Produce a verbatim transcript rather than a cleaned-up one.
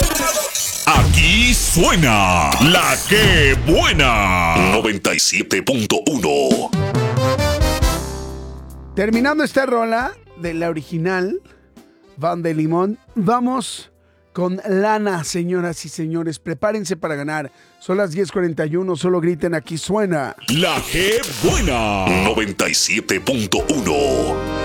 Aquí suena La Que Buena noventa y siete punto uno. Terminando esta rola de la original, Van de Limón, vamos con lana, señoras y señores. Prepárense para ganar. Son las diez cuarenta y uno, solo griten, aquí suena La Que Buena noventa y siete punto uno.